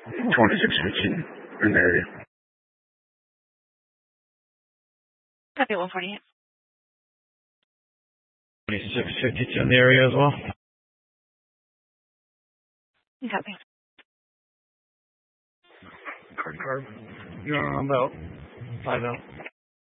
2615 in the area. Copy 148. 2652 in the area as well. Copy. Card. No, I'm out. 5 out.